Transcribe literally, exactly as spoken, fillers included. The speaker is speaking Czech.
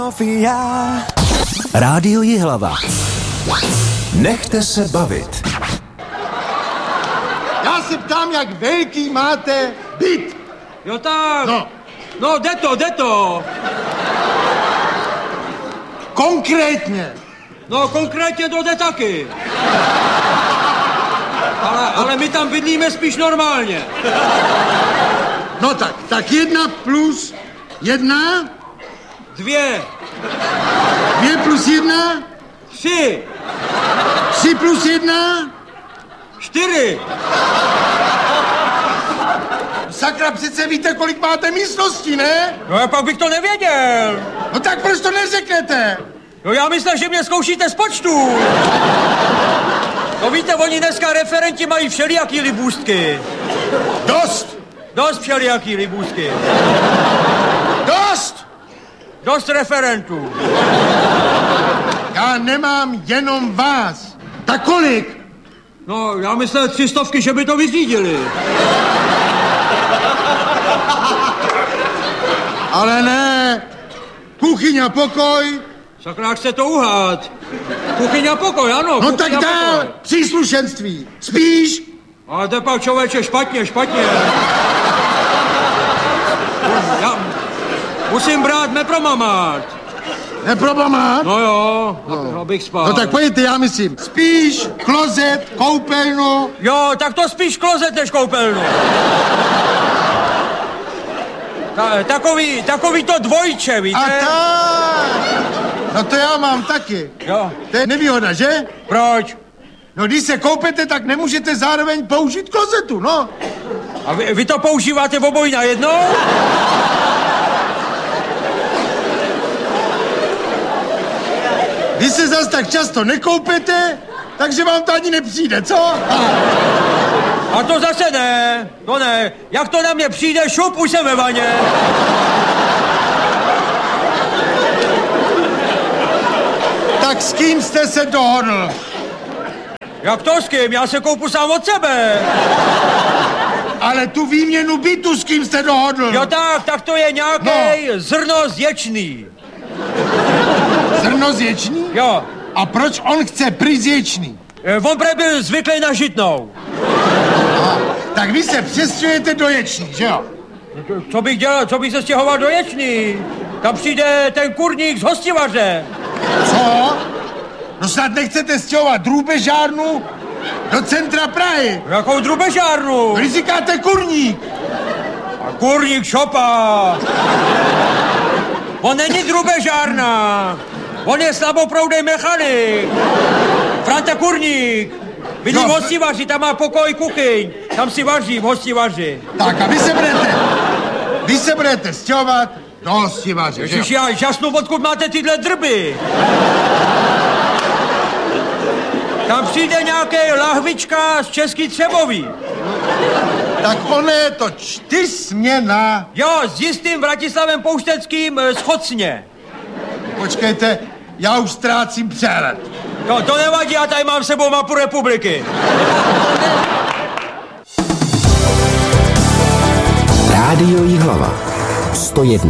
Rádio Jihlava. Nechte se bavit. Já se ptám, jak velký máte byt. Jo tak. No. No, jde to, jde to. Konkrétně. No, konkrétně to jde taky. Ale, ale my tam bydlíme spíš normálně. No tak, tak jedna plus jedna. Dvě. Dvě plus jedna. Tři. Tři plus jedna. Čtyři. Sakra, přece víte, kolik máte místností, ne? No, já pak bych to nevěděl. No tak proč to neřeknete? No, já myslím, že mě zkoušíte z počtu. No víte, oni dneska referenti mají všelijaký libůstky. Dost. Dost všelijaký libůstky. Dost. Dost referentů. Já nemám jenom vás. Tak kolik? No, já myslel tři stovky, že by to vyřídili. Ale ne. Kuchyň a pokoj. Sakra, jak se to uhát. Kuchyň a pokoj, ano. No tak dál. Pokoj. Příslušenství. Spíš? Ale to je pak, člověče, špatně, špatně. Já musím brát mepromamát. Neprobamát? No jo, no. Abych spal. No tak pojďte, já myslím. Spíš, klozet, koupelnu. Jo, tak to spíš klozet než koupelnu. Ta, takový, takový to dvojče, víte? A tak. No to já mám taky. Jo. To je nevýhoda, že? Proč? No když se koupete, tak nemůžete zároveň použít klozetu, no. A vy, vy to používáte v obojí najednou? Vy se zas tak často nekoupete, takže vám to ani nepřijde, co? A to zase ne, to ne. Jak to na mě přijde, šup, už jsem ve vaně. Tak s kým jste se dohodl? Jak to s kým? Já se koupu sám od sebe. Ale tu výměnu bytu s kým jste dohodl? Jo tak, tak to je nějaký no. Zrno zječný. Zrno zječný? Jo. A proč on chce prizječný? E, on prý byl zvyklý na žitnou. A, tak vy se přestěhujete do Ječný, že jo? Co bych dělal, co bych se stěhoval do Ječný? Tam přijde ten kurník z hostivaře. Co? No snad nechcete stěhovat drůbežárnu do centra Prahy. Jakou drůbežárnu? Vy říkáte kurník. A kurník šopa. On není drůbežárna. On je slaboproudej mechanik. Franta Kurník. Bydlí no. v hostivaři, tam má pokoj, kuchyň. Tam si vaří v hostivaři. Tak a vy se budete, vy se budete stěhovat do hostivaře, že jo? Ježiš, já žasnu, odkud máte tyhle drby. Tam přijde nějaký lahvička z Český Třebový. Tak ono je to čtyřsměna. Jo, s jistým Vratislavem Poušteckým z Chocně. Počkejte, já už ztrácím přehled. No, to nevadí, já tady mám s sebou mapu republiky. Rádio Jihlava. sto jedna.